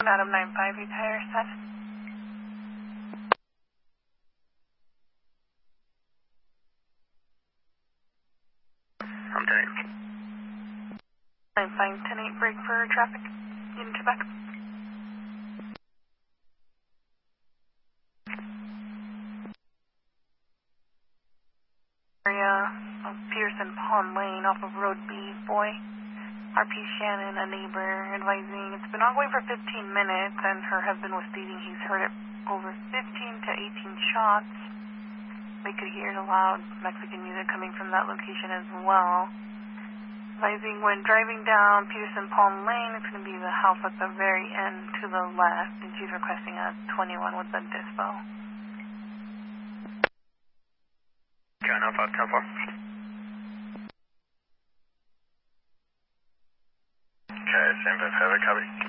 Adam 95, retire set. I'm 10-8. 95, 10-8, break for traffic in Quebec. Area of Pearson Pond Lane off of Road B, boy. RP Shannon, a neighbor, advising it's been ongoing for 15 minutes and her husband was stating he's heard it over 15 to 18 shots. They could hear the loud Mexican music coming from that location as well. Advising when driving down Peterson Palm Lane, it's going to be the house at the very end to the left, and she's requesting a 21 with the dispo. Okay, 95, 10-4. Okay, same 5, have it, copy.